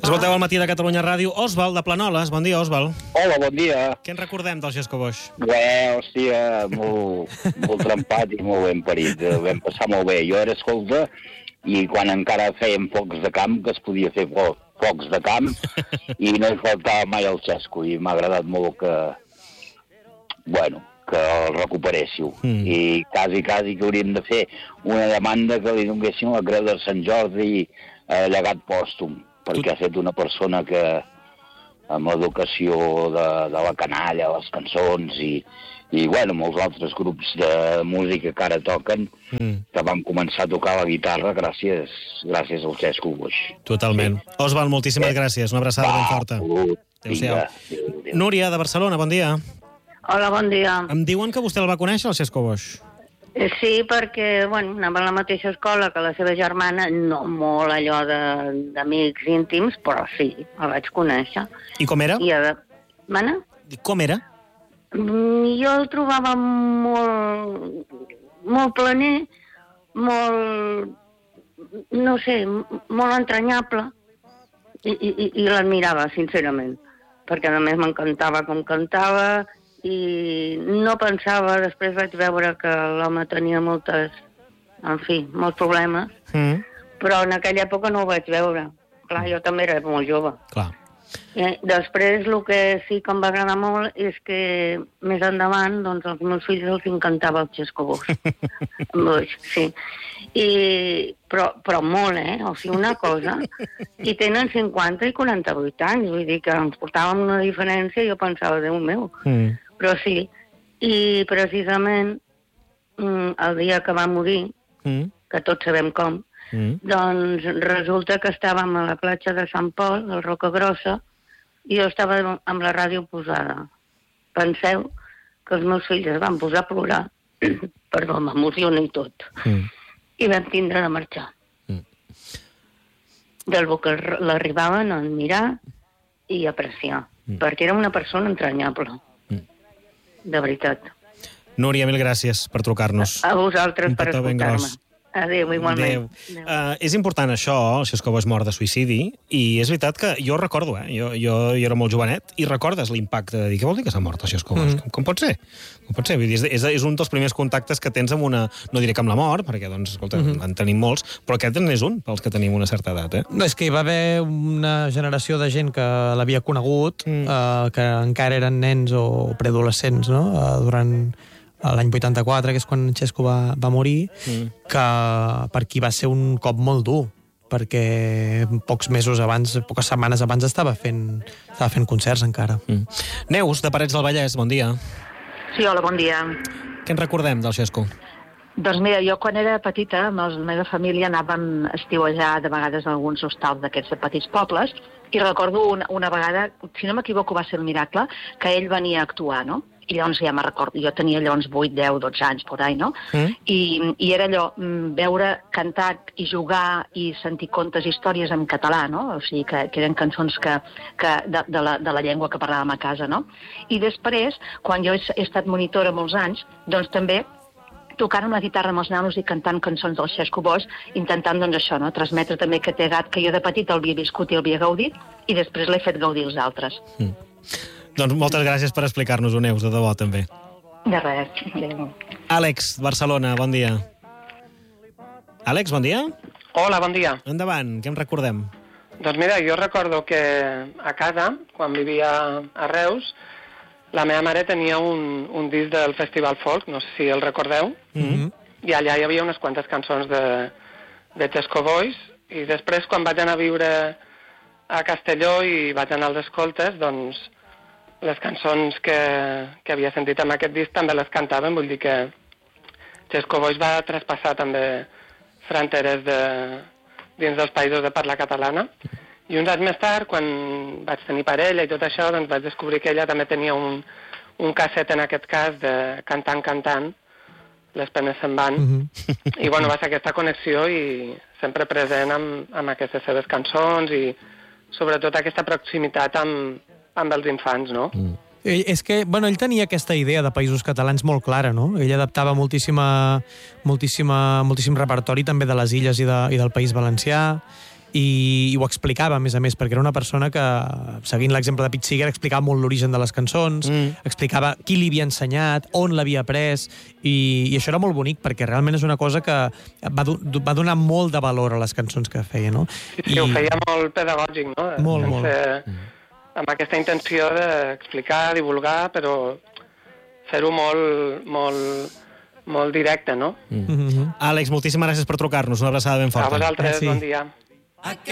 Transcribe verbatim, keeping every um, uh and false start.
Escolteu al matí de Catalunya Ràdio. Òsvald, de Planoles. Bon dia, Òsvald. Hola, bon dia. Què en recordem del Xesco Boix? Bé, hòstia, molt, molt trempat i molt ben parit. Ho vam passar molt bé. Jo era escolta i quan encara fèiem focs de camp, que es podia fer fo focs de camp, i no hi faltava mai el Xesco. I m'ha agradat molt que, bueno, que el recuperéssiu. Mm. I quasi, quasi que hauríem de fer una demanda que li donguessin la Creu de Sant Jordi eh, llegat pòstum, perquè ha fet una persona que amb l'educació de, de la canalla, les cançons i, i bueno, molts altres grups de música que ara toquen, mm. que vam començar a tocar la guitarra gràcies, gràcies al Xesco Boix. Totalment. Sí. Òsvald, moltíssimes eh. gràcies. Una abraçada ben forta. Adéu-siau. Núria, de Barcelona, bon dia. Hola, bon dia. Em diuen que vostè el va conèixer, el Xesco Boix. Sí, perquè, bueno, anava a la mateixa escola que la seva germana, no molt allò d'amics íntims, però sí, el vaig conèixer. I com era? I a... Mana? I com era? Jo el trobava molt, molt planer, molt, no sé, molt entranyable, i, i, i l'admirava, sincerament, perquè a més m'encantava com cantava, i no pensava, després vaig veure que l'home tenia moltes, en fi, molts problemes, mm. però en aquella època no ho vaig veure. Clar, jo també era molt jove. Clar. I després el que sí que em va agradar molt és que més endavant, doncs, als meus fills els encantava el Xesco Boix. Sí. I, però, però molt, eh? O sigui, una cosa. I tenen cinquanta i quaranta-vuit anys, vull dir que ens portàvem una diferència i jo pensava, Déu meu. Mm. Però sí, i precisament el dia que va morir, mm. que tots sabem com, mm. doncs resulta que estàvem a la platja de Sant Pol, al Roca Grossa, i jo estava amb la ràdio posada. Penseu que els meus fills es van posar a plorar, perdó, m'emociona i tot, mm. i vam tindre de marxar. Mm. Del que l'arribaven a admirar i apreciar, mm. perquè era una persona entranyable. De veritat. Núria, mil gràcies per trucar-nos. A vosaltres per escoltar-me. Adéu, igualment. Adéu. Adéu. Uh, és important això, el Xesco Boix mort de suïcidi, i és veritat que jo recordo, eh? Jo, jo, jo era molt jovenet, i recordes l'impacte de dir, què vol dir que s'ha mort el Xesco Boix? Mm. Com, com pot ser? Com pot ser? Vull dir, és, és un dels primers contactes que tens amb una... No diré que amb la mort, perquè, doncs, escolta, mm -hmm. en tenim molts, però aquest n'és un, pels que tenim una certa edat, eh? No, és que hi va haver una generació de gent que l'havia conegut, mm. eh, que encara eren nens o preadolescents, no?, eh, durant... l'any vuitanta-quatre, que és quan Xesco va, va morir, mm. que per qui va ser un cop molt dur, perquè pocs mesos abans, poques setmanes abans, estava fent, estava fent concerts encara. Mm. Neus, de Parets del Vallès, bon dia. Sí, hola, bon dia. Què en recordem del Xesco? Doncs mira, jo quan era petita, amb la meva família anàvem a estiuejar de vegades a alguns hostals d'aquests de petits pobles, i recordo una, una vegada, si no m'equivoco va ser el Miracle, que ell venia a actuar, no? I llavors ja me'n recordo, jo tenia llavors vuit, deu, dotze anys, por ahí, no? Mm. I, I era allò, veure cantar i jugar i sentir contes i històries en català, no? O sigui, que, que eren cançons que, que de, de, la, de la llengua que parlàvem a casa, no? I després, quan jo he, he estat monitora molts anys, doncs també tocant amb la guitarra amb els nanos i cantant cançons del Xesco Boix, intentant, doncs, això, no?, transmetre també aquest llegat que jo de petit el havia viscut i el havia gaudit, i després l'he fet gaudir als altres. Mm. Doncs moltes gràcies per explicar-nos-ho, Neus, de debò, també. De res. Adéu. Àlex, Barcelona, bon dia. Àlex, bon dia. Hola, bon dia. Endavant, què en recordem? Doncs mira, jo recordo que a casa, quan vivia a Reus, la meva mare tenia un, un disc del Festival Folk, no sé si el recordeu, mm-hmm. i allà hi havia unes quantes cançons de, de Xesco Boix, i després, quan vaig anar a viure a Castelló i vaig anar als escoltes, doncs les cançons que, que havia sentit amb aquest disc també les cantaven, vull dir que Xesco Boix va traspassar també fronteres de, dins dels països de parla catalana. I uns anys més tard, quan vaig tenir parella i tot això, doncs vaig descobrir que ella també tenia un, un casset, en aquest cas, de Cantant, cantant, les penes se'n van. Mm-hmm. I bueno, va ser aquesta connexió i sempre present amb, amb aquestes seves cançons i sobretot aquesta proximitat amb, amb els infants, no? Mm. Ell, és que, bueno, ell tenia aquesta idea de països catalans molt clara, no? Ell adaptava moltíssima, moltíssima, moltíssim repertori també de les illes i, de, i del País Valencià, i, i ho explicava, a més a més, perquè era una persona que, seguint l'exemple de Pete Seeger, explicava molt l'origen de les cançons, mm. explicava qui li havia ensenyat, on l'havia après, i, i això era molt bonic, perquè realment és una cosa que va, do, va donar molt de valor a les cançons que feia, no? Sí, sí I... ho feia molt pedagògic, no? Molt, Sense, molt. Amb aquesta intenció d'explicar, divulgar, però fer-ho molt, molt, molt directe, no? Mm. Mm-hmm. Àlex, moltíssimes gràcies per trucar-nos. Una abraçada ben forta. A vosaltres, sí. Bon dia.